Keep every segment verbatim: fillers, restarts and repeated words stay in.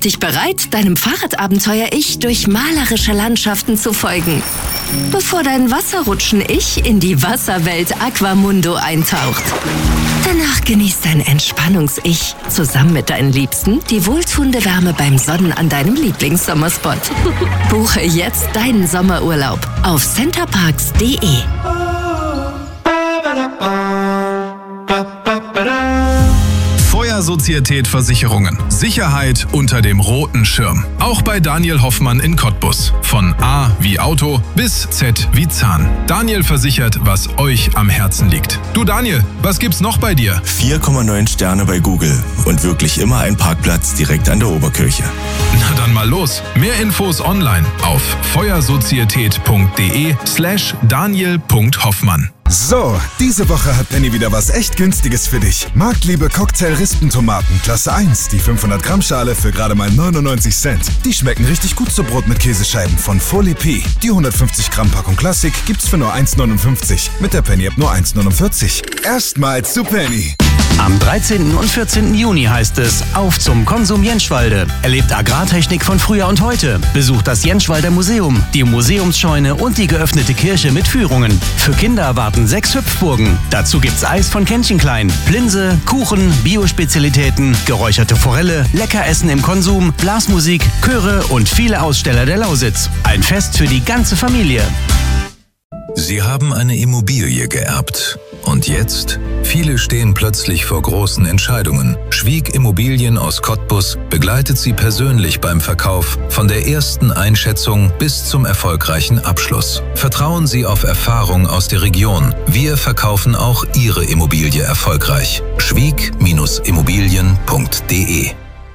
dich bereit, deinem Fahrradabenteuer-Ich durch malerische Landschaften zu folgen, bevor dein Wasserrutschen-Ich in die Wasserwelt Aquamundo eintaucht. Danach genießt dein Entspannungs-Ich zusammen mit deinen Liebsten die wohltuende Wärme beim Sonnen an deinem Lieblingssommerspot. Buche jetzt deinen Sommerurlaub auf centerparks punkt de. Feuersozietät Versicherungen. Sicherheit unter dem roten Schirm. Auch bei Daniel Hoffmann in Cottbus. Von A wie Auto bis Z wie Zahn. Daniel versichert, was euch am Herzen liegt. Du Daniel, was gibt's noch bei dir? vier Komma neun Sterne bei Google und wirklich immer ein Parkplatz direkt an der Oberkirche. Na dann mal los. Mehr Infos online auf feuersozietät.de slash daniel.hoffmann. So, diese Woche hat Penny wieder was echt Günstiges für dich. Marktliebe Cocktail-Rispentomaten, Klasse eins, die fünfhundert Gramm Schale für gerade mal neunundneunzig Cent. Die schmecken richtig gut zu Brot mit Käsescheiben von Folie P. Die hundertfünfzig Gramm Packung Klassik gibt's für nur eins neunundfünfzig. Mit der Penny-App nur eins neunundvierzig. Erstmals zu Penny. Am dreizehnten und vierzehnten Juni heißt es Auf zum Konsum Jentschwalde. Erlebt Agrartechnik von früher und heute. Besucht das Jentschwalder Museum, die Museumsscheune und die geöffnete Kirche mit Führungen. Für Kinder erwarten sechs Hüpfburgen. Dazu gibt's Eis von Kännchenklein, Plinse, Kuchen, Biospezialitäten, geräucherte Forelle, Leckeressen im Konsum, Blasmusik, Chöre und viele Aussteller der Lausitz. Ein Fest für die ganze Familie. Sie haben eine Immobilie geerbt. Und jetzt? Viele stehen plötzlich vor großen Entscheidungen. Schwieg Immobilien aus Cottbus begleitet Sie persönlich beim Verkauf von der ersten Einschätzung bis zum erfolgreichen Abschluss. Vertrauen Sie auf Erfahrung aus der Region. Wir verkaufen auch Ihre Immobilie erfolgreich. schwieg Immobilien punkt de.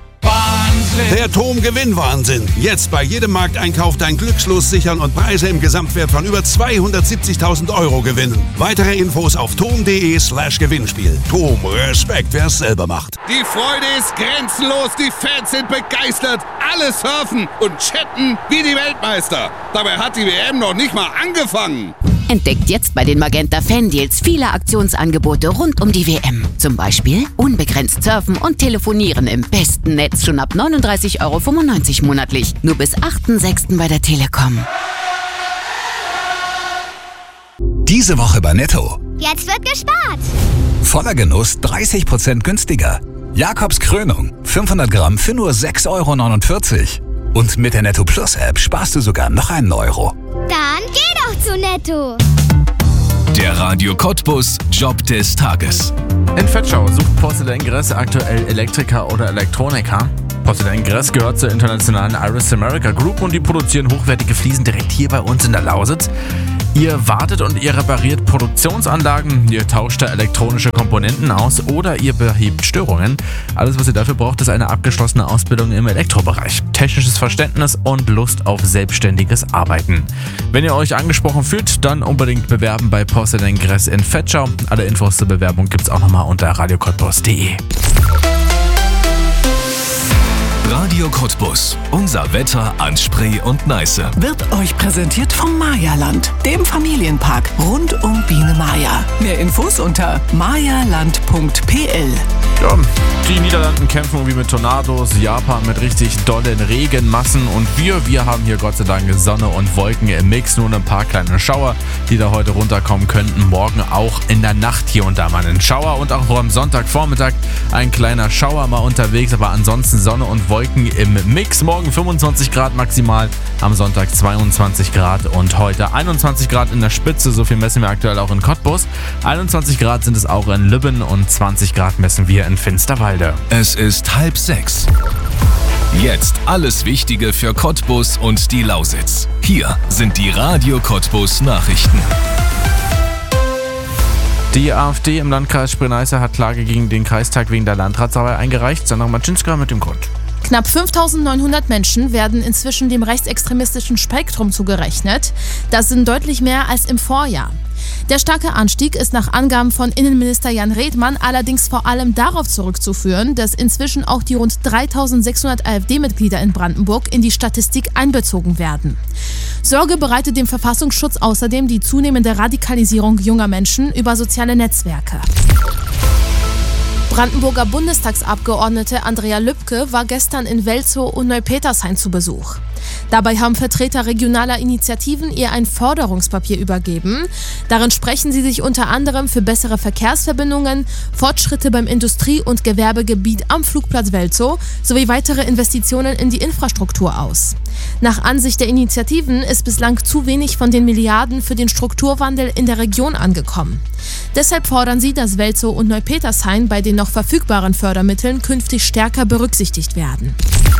Der T O M Gewinnwahnsinn. Jetzt bei jedem Markteinkauf dein Glückslos sichern und Preise im Gesamtwert von über zweihundertsiebzigtausend Euro gewinnen. Weitere Infos auf tom.de slash Gewinnspiel. T O M, Respekt, wer es selber macht. Die Freude ist grenzenlos, die Fans sind begeistert. Alle surfen und chatten wie die Weltmeister. Dabei hat die W M noch nicht mal angefangen. Entdeckt jetzt bei den Magenta Fan-Deals viele Aktionsangebote rund um die W M. Zum Beispiel unbegrenzt surfen und telefonieren im besten Netz schon ab neununddreißig Euro fünfundneunzig monatlich. Nur bis achten sechsten bei der Telekom. Diese Woche bei Netto. Jetzt wird gespart. Voller Genuss dreißig Prozent günstiger. Jakobs Krönung, fünfhundert Gramm für nur sechs Euro neunundvierzig. Und mit der Netto Plus App sparst du sogar noch einen Euro. Dann geh doch zu Netto. Der Radio Cottbus Job des Tages. In Vetschau sucht Porcelain Gress aktuell Elektriker oder Elektroniker. Porcelain Gress gehört zur internationalen Iris America Group und die produzieren hochwertige Fliesen direkt hier bei uns in der Lausitz. Ihr wartet und ihr repariert Produktionsanlagen, ihr tauscht da elektronische Komponenten aus oder ihr behebt Störungen. Alles, was ihr dafür braucht, ist eine abgeschlossene Ausbildung im Elektrobereich, technisches Verständnis und Lust auf selbstständiges Arbeiten. Wenn ihr euch angesprochen fühlt, dann unbedingt bewerben bei Porcelain Gress in Vetschau. Alle Infos zur Bewerbung gibt's auch nochmal unter radio cottbus punkt de. Radio Cottbus. Unser Wetter an Spree und Neiße. Wird euch präsentiert vom Mayaland, dem Familienpark rund um Biene Maya. Mehr Infos unter mayaland punkt p l. Ja, die Niederlanden kämpfen wie mit Tornados, Japan mit richtig dollen Regenmassen und wir, wir haben hier Gott sei Dank Sonne und Wolken im Mix, nur ein paar kleine Schauer, die da heute runterkommen könnten. Morgen auch in der Nacht hier und da mal ein Schauer und auch am Sonntagvormittag ein kleiner Schauer mal unterwegs, aber ansonsten Sonne und Wolken im Mix. Morgen fünfundzwanzig Grad maximal, am Sonntag zweiundzwanzig Grad und heute einundzwanzig Grad in der Spitze, so viel messen wir aktuell auch in Cottbus. einundzwanzig Grad sind es auch in Lübben und zwanzig Grad messen wir in Finsterwalde. Es ist halb sechs. Jetzt alles Wichtige für Cottbus und die Lausitz. Hier sind die Radio Cottbus Nachrichten. Die AfD im Landkreis Spree-Neiße hat Klage gegen den Kreistag wegen der Landratsarbeit eingereicht. Sandra Matschinska mit dem Grund. Knapp fünftausendneunhundert Menschen werden inzwischen dem rechtsextremistischen Spektrum zugerechnet. Das sind deutlich mehr als im Vorjahr. Der starke Anstieg ist nach Angaben von Innenminister Jan Redmann allerdings vor allem darauf zurückzuführen, dass inzwischen auch die rund dreitausendsechshundert AfD-Mitglieder in Brandenburg in die Statistik einbezogen werden. Sorge bereitet dem Verfassungsschutz außerdem die zunehmende Radikalisierung junger Menschen über soziale Netzwerke. Brandenburger Bundestagsabgeordnete Andrea Lübke war gestern in Welzow und Neupetershain zu Besuch. Dabei haben Vertreter regionaler Initiativen ihr ein Forderungspapier übergeben. Darin sprechen sie sich unter anderem für bessere Verkehrsverbindungen, Fortschritte beim Industrie- und Gewerbegebiet am Flugplatz Welzow sowie weitere Investitionen in die Infrastruktur aus. Nach Ansicht der Initiativen ist bislang zu wenig von den Milliarden für den Strukturwandel in der Region angekommen. Deshalb fordern sie, dass Welzow und Neupetershain bei den noch verfügbaren Fördermitteln künftig stärker berücksichtigt werden.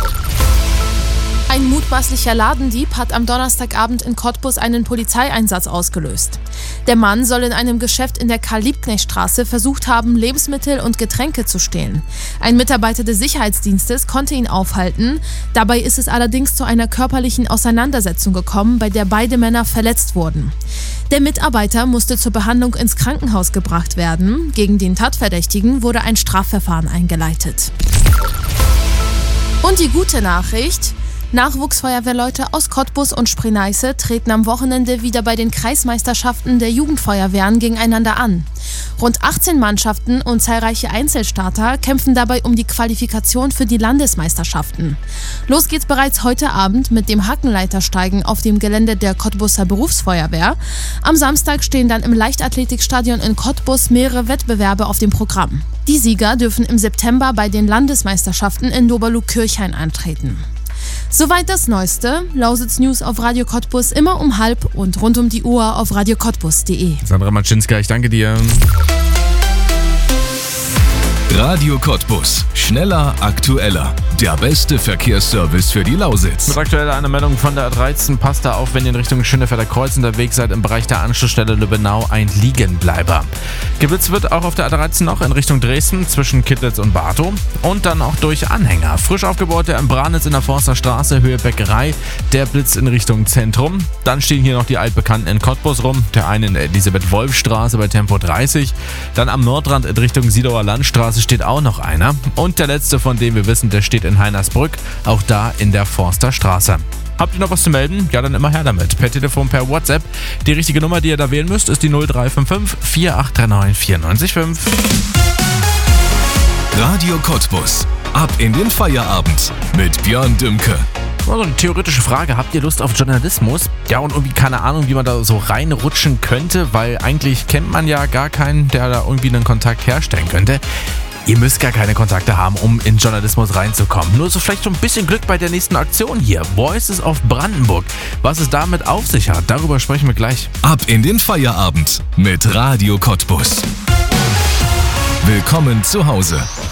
Ein mutmaßlicher Ladendieb hat am Donnerstagabend in Cottbus einen Polizeieinsatz ausgelöst. Der Mann soll in einem Geschäft in der Karl-Liebknecht-Straße versucht haben, Lebensmittel und Getränke zu stehlen. Ein Mitarbeiter des Sicherheitsdienstes konnte ihn aufhalten. Dabei ist es allerdings zu einer körperlichen Auseinandersetzung gekommen, bei der beide Männer verletzt wurden. Der Mitarbeiter musste zur Behandlung ins Krankenhaus gebracht werden. Gegen den Tatverdächtigen wurde ein Strafverfahren eingeleitet. Und die gute Nachricht: Nachwuchsfeuerwehrleute aus Cottbus und Spree-Neiße treten am Wochenende wieder bei den Kreismeisterschaften der Jugendfeuerwehren gegeneinander an. Rund achtzehn Mannschaften und zahlreiche Einzelstarter kämpfen dabei um die Qualifikation für die Landesmeisterschaften. Los geht's bereits heute Abend mit dem Hackenleitersteigen auf dem Gelände der Cottbuser Berufsfeuerwehr. Am Samstag stehen dann im Leichtathletikstadion in Cottbus mehrere Wettbewerbe auf dem Programm. Die Sieger dürfen im September bei den Landesmeisterschaften in Doberlug-Kirchhain antreten. Soweit das Neueste. Lausitz News auf Radio Cottbus immer um halb und rund um die Uhr auf radio cottbus punkt de. Sandra Matschinska, ich danke dir. Radio Cottbus. Schneller, aktueller. Der beste Verkehrsservice für die Lausitz. Mit aktueller einer Meldung von der A dreizehn. Passt da auf, wenn ihr in Richtung Schönefelder Kreuz unterwegs seid. Im Bereich der Anschlussstelle Lübbenau ein Liegenbleiber. Geblitzt wird auch auf der A dreizehn noch in Richtung Dresden zwischen Kittlitz und Bartow. Und dann auch durch Anhänger. Frisch aufgebaut der in Branitz in der Forsterstraße, Höhe Bäckerei. Der Blitz in Richtung Zentrum. Dann stehen hier noch die Altbekannten in Cottbus rum. Der eine in der Elisabeth-Wolf-Straße bei Tempo dreißig. Dann am Nordrand in Richtung Siedauer Landstraße steht auch noch einer. Und der letzte, von dem wir wissen, der steht in Heinersbrück, auch da in der Forsterstraße. Habt ihr noch was zu melden? Ja, dann immer her damit. Per Telefon, per WhatsApp. Die richtige Nummer, die ihr da wählen müsst, ist die null drei fünf fünf, vier acht drei neun, vier neun fünf. Radio Cottbus. Ab in den Feierabend mit Björn Dümke. Also eine theoretische Frage, habt ihr Lust auf Journalismus? Ja, und irgendwie keine Ahnung, wie man da so reinrutschen könnte, weil eigentlich kennt man ja gar keinen, der da irgendwie einen Kontakt herstellen könnte. Ihr müsst gar keine Kontakte haben, um in Journalismus reinzukommen. Nur so vielleicht so ein bisschen Glück bei der nächsten Aktion hier. Voices of Brandenburg. Was es damit auf sich hat, darüber sprechen wir gleich. Ab in den Feierabend mit Radio Cottbus. Willkommen zu Hause.